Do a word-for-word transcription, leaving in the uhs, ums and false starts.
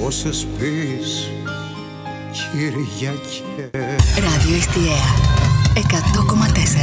όσες πεις Κυριακέ. Ράδιο Εστιαία εκατό κόμμα τέσσερα.